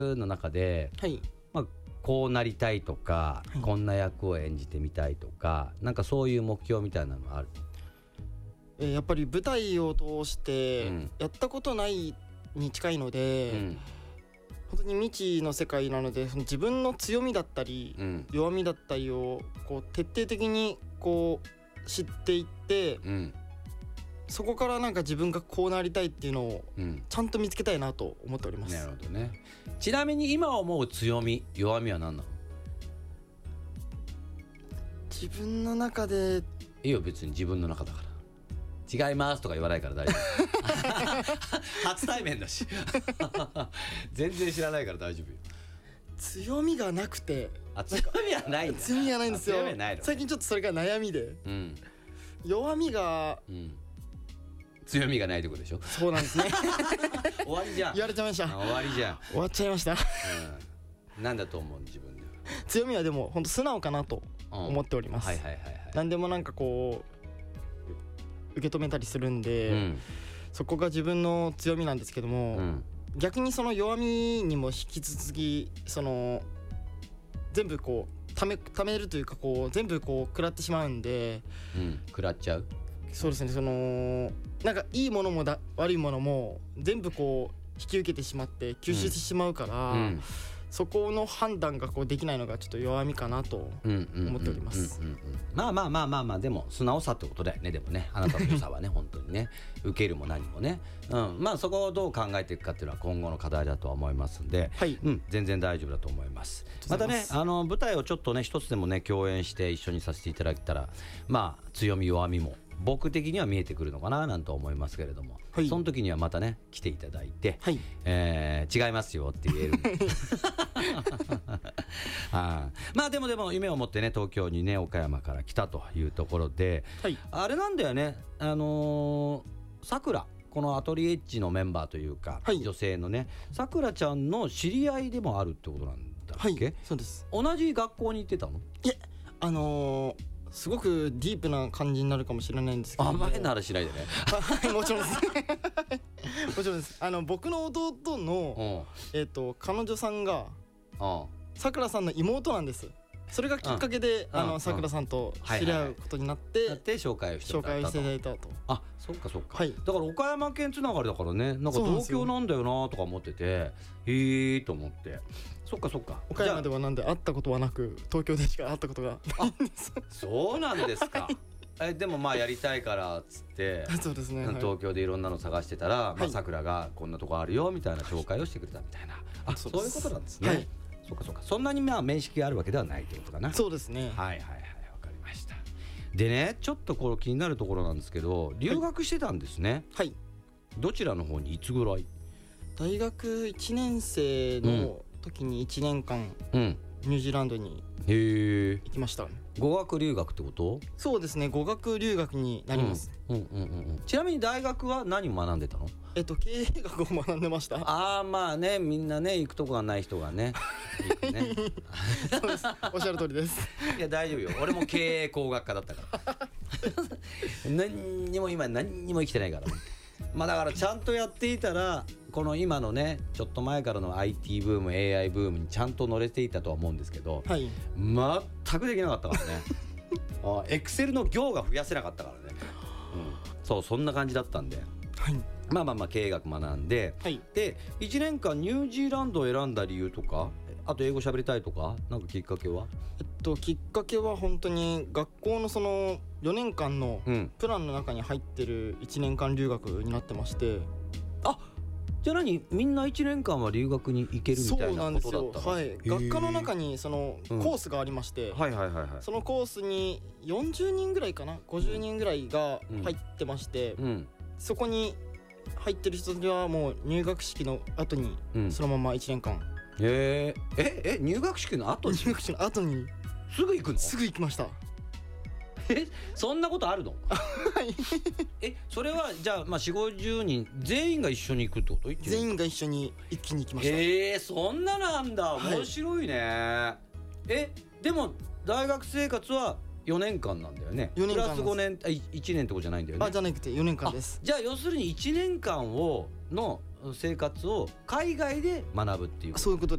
の中で、 はい、 まあ、こうなりたいとか、 はい、 こんな役を演じてみたいとか、なんかそういう目標みたいなのある？ やっぱり舞台を通してやったことないに近いので、本当に未知の世界なので、その自分の強みだったり、弱みだったりをこう徹底的にこう知っていって、そこからなんか自分がこうなりたいっていうのをちゃんと見つけたいなと思っております。 なるほどね。ちなみに今思う強み弱みは何なの？ 自分の中でいいよ、別に自分の中だから違いますとか言わないから大丈夫初対面だし全然知らないから大丈夫よ。 強みがなくて。 強みはないんだ。 強みはないんですよ。 強みはないの。 最近ちょっとそれが悩みで、弱みが、 強みがないってことでしょ。 そうなんですね終わりじゃん。 言われちゃいました。 終わりじゃん。 終わっちゃいましたなんだと思う自分で？ 強みはでも本当素直かなと思っております。何でもなんかこう受け止めたりするんで、そこが自分の強みなんですけども、逆にその弱みにも引き続きその全部こうためるというか、こう全部こう食らってしまうんで、 食らっちゃう。 そうですね。そのなんかいいものも悪いものも全部こう引き受けてしまって吸収してしまうから、そこの判断がこうできないのがちょっと弱みかなと思っております。 まあでも素直さってことだよね。でもね、あなたの良さはね本当にね、受けるも何もね、まあそこをどう考えていくかっていうのは今後の課題だとは思いますんで、全然大丈夫だと思います。またね、舞台をちょっとね一つでもね共演して一緒にさせていただけたら、まあ強み弱みも僕的には見えてくるのかななんて思いますけれども、その時にはまたね来ていただいて、違いますよって言えるまあでも夢を持ってね東京にね岡山から来たというところで、あれなんだよね、さくら、このアトリエッジのメンバーというか、女性のねさくらちゃんの知り合いでもあるってことなんだっけ？ そうです。 同じ学校に行ってたの？ いえ、すごくディープな感じになるかもしれないんですけど、 変な話しないでねはいもちろんですもちろんです。僕の弟の彼女さんがさくらさんの妹なんです。それがきっかけでさくらさんと知り合うことになって紹介していただいたと。あ、そっかそっか、だから岡山県つながりだからね、なんか東京なんだよなとか思ってて、へえと思って。そっかそっか。 岡山ではなんで会ったことはなく、東京でしか会ったことがないんです。 そうなんですかでもまあやりたいからっつってそうですね、 東京でいろんなの探してたらさくらがこんなとこあるよみたいな紹介をしてくれたみたいな。そういうことなんですね。そっかそっか。そんなにまあ面識があるわけではないってことかな。 そうですね。 はいわかりました。でね、ちょっとこれ気になるところなんですけど、留学してたんですね。どちらの方にいつぐらい？ 大学1年生の時に1年間ニュージーランドに行きました。 語学留学ってこと？ そうですね、語学留学になります。 ちなみに大学は何を学んでたの？ 経営学を学んでました。 まあね、みんなね行くとこがない人がね行くねそうです、おっしゃる通りです。 いや大丈夫よ、俺も経営工学科だったから何にも生きてないからまあだからちゃんとやっていたら、この今のねちょっと前からの IT ブーム AI ブームにちゃんと乗れていたとは思うんですけど、全くできなかったからねエクセルの行が増やせなかったからね、そんな感じだったんで、まあ経営学学んで、で1年間ニュージーランドを選んだ理由とか、あと英語喋りたいとか、なんかきっかけは？ きっかけは本当に学校のその4年間のプランの中に入ってる1年間留学になってまして。 じゃあみんな1年間は留学に行けるみたいなことだったの？ 学科の中にそのコースがありまして、そのコースに40人ぐらいかな、50人ぐらいが入ってまして、そこに入ってる人にはもう入学式の後にそのまま1年間。 入学式の後に？ 入学式の後にすぐ行くの？すぐ行きました。 そんなことあるの？それはじゃあ4、50人全員が一緒に行くってこと？ 全員が一緒に一気に行きました。 そんななんだ、面白いね。でも大学生活は4年間なんだよね。4年間プラス5年1年ってことじゃないんだよね。 じゃなくて4年間です。 じゃあ要するに1年間の生活を海外で学ぶっていう。 そういうこと